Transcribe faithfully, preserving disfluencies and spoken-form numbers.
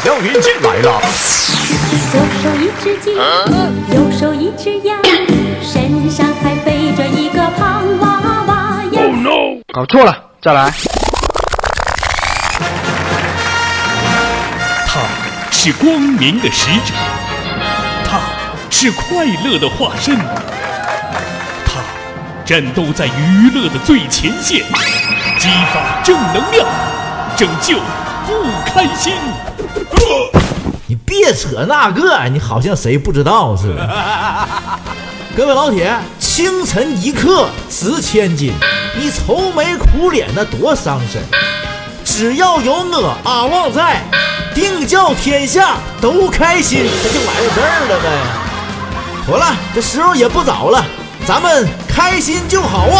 条鱼进来了。 左手一只鸡，右手一只鸭，身上还背着一个胖娃娃呀。Oh no！ 搞错了，再来。 他是光明的使者，他是快乐的化身，他战斗在娱乐的最前线，激发正能量，拯救不开心。 你别扯那个，你好像谁不知道似的。各位老铁，清晨一刻值千金，你愁眉苦脸的多伤身。只要有我阿旺在，定叫天下都开心，这就完事儿了呗。好了，这时候也不早了，咱们开心就好啊。